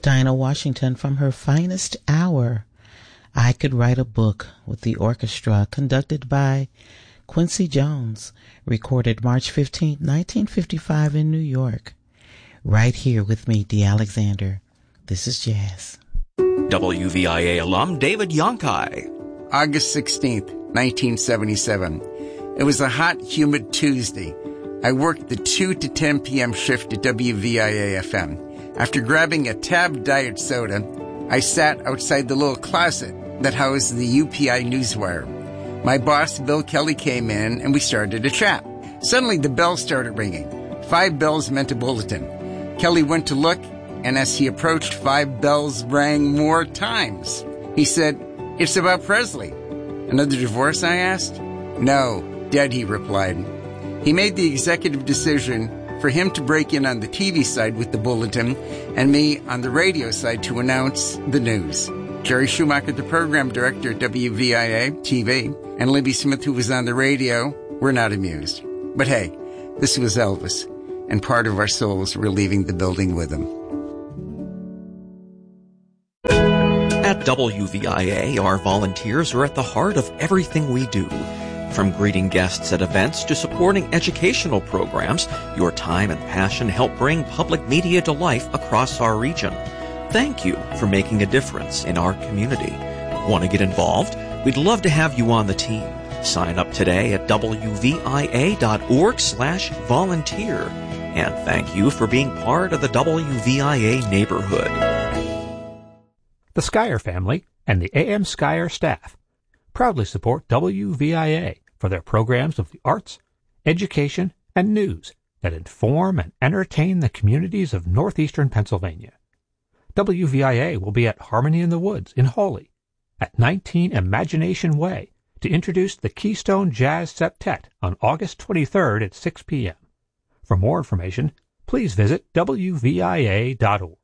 Dinah Washington from her finest hour, I Could Write a Book, with the orchestra, conducted by Quincy Jones, recorded March 15, 1955 in New York. Right here with me, Dee Alexander. This is Jazz. WVIA alum David Yonkai. August 16th, 1977. It was a hot, humid Tuesday. I worked the 2 to 10 p.m. shift at WVIA-FM. After grabbing a Tab Diet Soda, I sat outside the little closet that housed the UPI Newswire. My boss, Bill Kelly, came in and we started a chat. Suddenly, the bell started ringing. 5 bells meant a bulletin. Kelly went to look, and as he approached, 5 bells rang more times. He said, "It's about Presley." "Another divorce?" I asked. "No, dead," he replied. He made the executive decision for him to break in on the TV side with the bulletin and me on the radio side to announce the news. Jerry Schumacher, the program director at WVIA TV, and Libby Smith, who was on the radio, were not amused. But hey, this was Elvis, and part of our souls were leaving the building with him. At WVIA, our volunteers are at the heart of everything we do. From greeting guests at events to supporting educational programs, your time and passion help bring public media to life across our region. Thank you for making a difference in our community. Want to get involved? We'd love to have you on the team. Sign up today at wvia.org/volunteer. And thank you for being part of the WVIA neighborhood. The Skyer family and the AM Skyer staff proudly support WVIA for their programs of the arts, education, and news that inform and entertain the communities of northeastern Pennsylvania. WVIA will be at Harmony in the Woods in Hawley at 19 Imagination Way to introduce the Keystone Jazz Septet on August 23rd at 6 p.m. For more information, please visit WVIA.org.